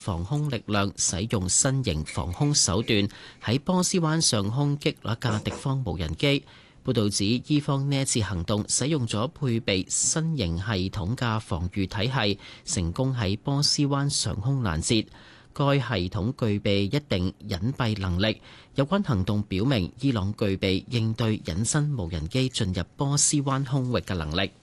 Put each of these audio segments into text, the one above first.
防空力量使用新型防空手段喺波斯灣上空擊落一架敵方無人機。報導指，伊方呢一次行動使用咗配備新型系統嘅防禦體系，成功喺波斯灣上空攔截。該系統具備一定隱蔽能力。有關行動表明，伊朗具備應對隱身無人機進入波斯灣空域嘅能力。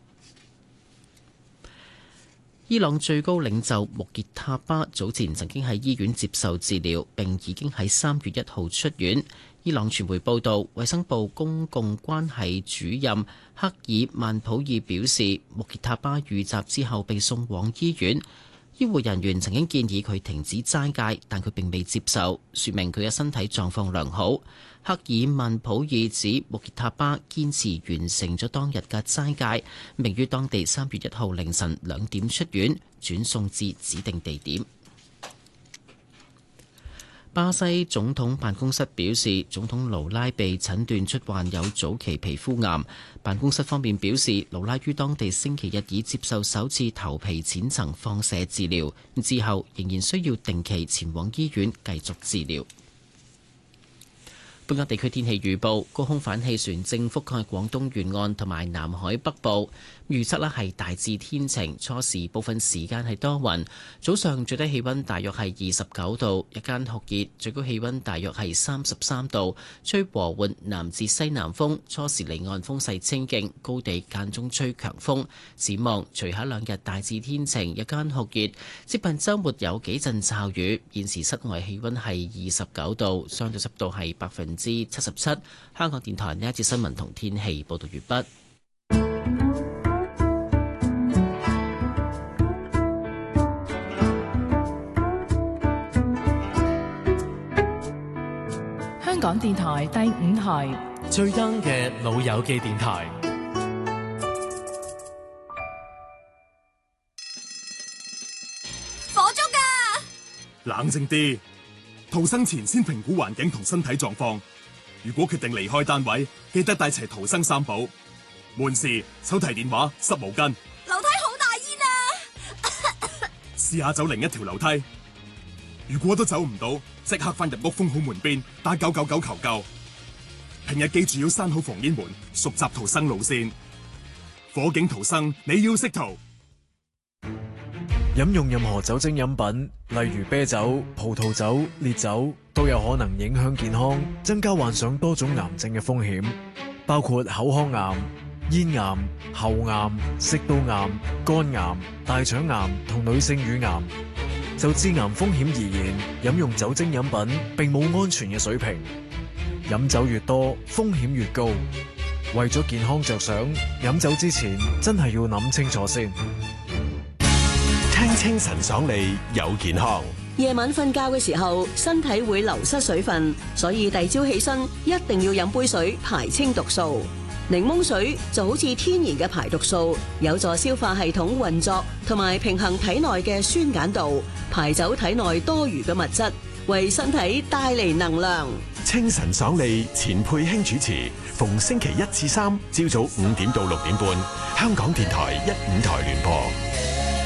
伊朗最高領袖穆傑塔巴早前曾經喺醫院接受治療，並已經喺3月1號出院。伊朗傳媒報道，衛生部公共關係主任克爾曼普爾表示，穆傑塔巴遇襲之後被送往醫院，醫護人員曾經建議佢停止齋戒，但佢並未接受，說明佢嘅身體狀況良好。克爾曼普爾指穆傑塔巴堅持完成咗當日嘅齋戒，並於當地3月1號凌晨2點出院，轉送至指定地點。巴西總統辦公室表示，總統盧拉被診斷出患有早期皮膚癌。辦公室方面表示，盧拉於當地星期日已接受首次頭皮淺層放射治療，之後仍然需要定期前往醫院繼續治療。本港地區天氣預報，高空反氣旋正覆蓋廣東沿岸同埋南海北部，預測係大致天晴，初時部分時間係多雲，早上最低氣溫大約係29度，日間酷熱，最高氣溫大約係33度，吹和緩南至西南風，初時離岸風勢清勁，高地間中吹強風。展望隨後2日大致天晴，日間酷熱，接近週末有幾陣驟雨。現時室外氣溫係29度，相對濕度係77%。香港電台呢一節新聞同天氣報道完畢。 香港電台第5台最 young 嘅老友記電台。 火燭㗎！ 冷靜啲，逃生前先評估環境同身體狀況。如果決定離開單位，記得帶齊逃生3寶：門匙、手提電話、濕毛巾。 樓梯好大煙啊！ 試下走另一條樓梯。如果都走唔到，即刻翻入屋封好門邊，打999求救。平日記住要閂好防煙門，熟習逃生路線。火警逃生，你要識逃。 飲用任何酒精飲品，例如啤酒、葡萄酒、烈酒，都有可能影響健康，增加患上多種癌症嘅風險，包括口腔癌、咽癌、喉癌、食道癌、肝癌、大腸癌同女性乳癌。就致癌風險而言，飲用酒精飲品並冇安全嘅水平，飲酒越多，風險越高。為咗健康着想，飲酒之前真係要諗清楚先。 聽清晨爽利有健康。 夜晚瞓覺嘅時候，身體會流失水分，所以第朝起身一定要飲杯水排清毒素。檸檬水就好似天然嘅排毒素，有助消化系統運作同埋平衡體內嘅酸鹼度，排走體內多餘嘅物質，為身體帶嚟能量。 清晨爽利，錢佩興主持，逢星期1至3朝早5點到6點半，香港電台1、5台聯播。